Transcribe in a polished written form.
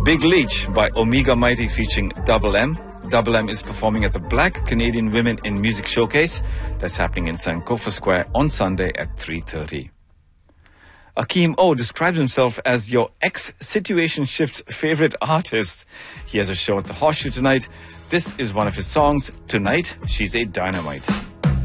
Big Leech by Omega Mighty featuring Double M. Double M is performing at the Black Canadian Women in Music Showcase. That's happening in Sankofa Square on Sunday at 3:30. Akeem O describes himself as your ex-situationship's favorite artist. He has a show at the Horseshoe tonight. This is one of his songs, Tonight She's a Dynamite.